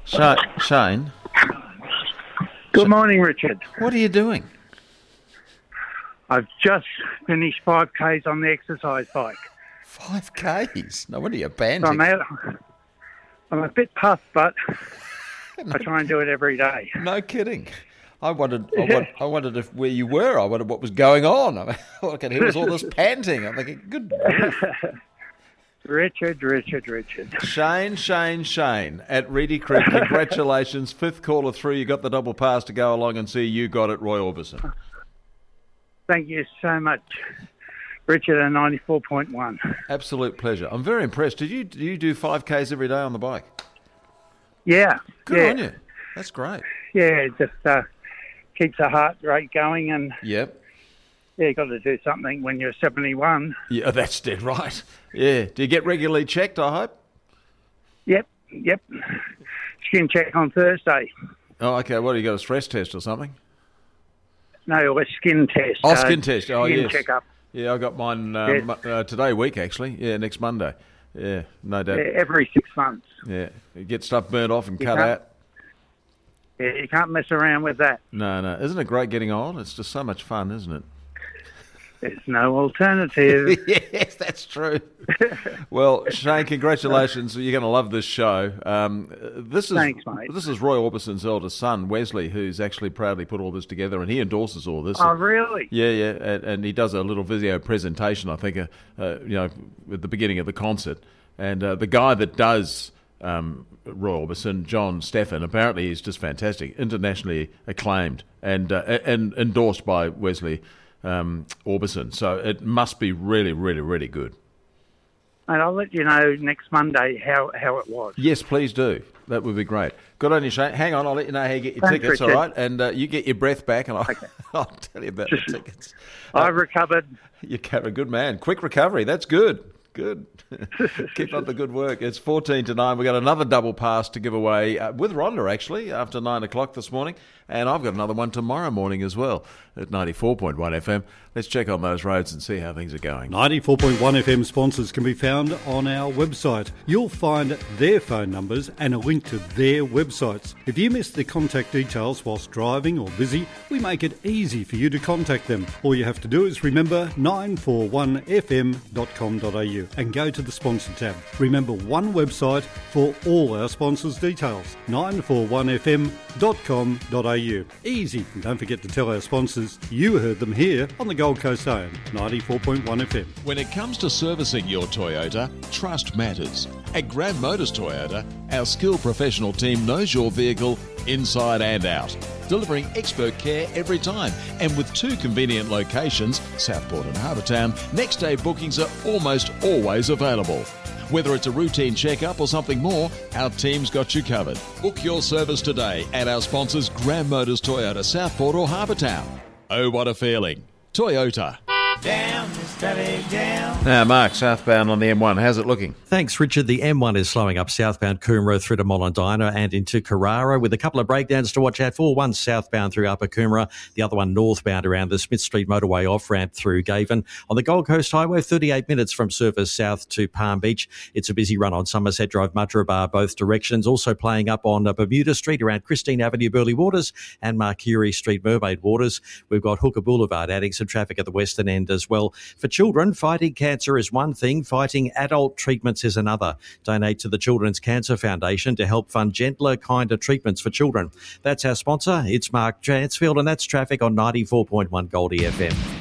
Shane. Good morning, Richard. What are you doing? I've just finished 5Ks on the exercise bike. 5Ks? No wonder you're panting. So I'm a bit puffed, but I try and do it every day. No kidding. I wondered if where you were. I wondered what was going on. I mean, all I could hear was all this panting. I'm thinking, good grief. Richard. Shane at Reedy Creek. Congratulations. 5th caller through. You got the double pass to go along and see You Got It, Roy Orbison. Thank you so much, Richard, at 94.1. Absolute pleasure. I'm very impressed. Do you do 5Ks every day on the bike? Yeah. Good on you. That's great. Yeah, it just keeps the heart rate going, and yep. Yeah, you got to do something when you're 71. Yeah, that's dead right. Yeah. Do you get regularly checked, I hope? Yep. Skin check on Thursday. Oh, okay. What, you got a stress test or something? No, a skin test. Oh, skin test. Oh, skin yes. checkup. Yeah, I got mine today week, actually. Yeah, next Monday. Yeah, no doubt. Yeah, every 6 months. Yeah, you get stuff burnt off and cut out. Yeah, you can't mess around with that. No. Isn't it great getting old? It's just so much fun, isn't it? There's no alternative. Yes, that's true. Well, Shane, congratulations. You're going to love this show. Thanks, mate. This is Roy Orbison's eldest son, Wesley, who's actually proudly put all this together, and he endorses all this. Oh, really? Yeah, and he does a little video presentation, I think, at the beginning of the concert. And the guy that does Roy Orbison, John Stephan, apparently he's just fantastic, internationally acclaimed and endorsed by Wesley Orbison. So it must be really, really, really good. And I'll let you know next Monday how it was. Yes, please do. That would be great. Good on you, Shane. Hang on, I'll let you know how you get your tickets, Richard. All right? And you get your breath back, and I'll tell you about the tickets. I've recovered. You're a good man. Quick recovery. That's good. Good. Keep up the good work. It's 14 to 9. We've got another double pass to give away with Rhonda, actually, after 9 o'clock this morning. And I've got another one tomorrow morning as well at 94.1 FM. Let's check on those roads and see how things are going. 94.1 FM sponsors can be found on our website. You'll find their phone numbers and a link to their websites. If you miss the contact details whilst driving or busy, we make it easy for you to contact them. All you have to do is remember 941fm.com.au and go to the sponsor tab. Remember one website for all our sponsors' details, 941fm.com.au. Easy. And don't forget to tell our sponsors you heard them here on the Gold Coast AM, 94.1 FM. When it comes to servicing your Toyota, trust matters. At Grand Motors Toyota, our skilled professional team knows your vehicle inside and out, delivering expert care every time. And with 2 convenient locations, Southport and Harbour Town, next day bookings are almost always available. Whether it's a routine checkup or something more, our team's got you covered. Book your service today at our sponsors Grand Motors Toyota, Southport or Harbour Town. Oh, what a feeling. Toyota. Down, steady down. Now, Mark, southbound on the M1, how's it looking? Thanks, Richard. The M1 is slowing up southbound Coomera through to Molondina and into Carrara, with a couple of breakdowns to watch out for. One southbound through Upper Coomera, the other one northbound around the Smith Street motorway off-ramp through Gaven. On the Gold Coast Highway, 38 minutes from Surfers South to Palm Beach. It's a busy run on Somerset Drive, Mudgera Bar, both directions. Also playing up on Bermuda Street around Christine Avenue, Burleigh Waters, and Mercury Street, Mermaid Waters. We've got Hooker Boulevard adding some traffic at the western end as well. For children, fighting cancer is one thing, fighting adult treatments is another. Donate to the Children's Cancer Foundation to help fund gentler, kinder treatments for children. That's our sponsor. It's Mark Chansfield, and that's traffic on 94.1 Goldie FM.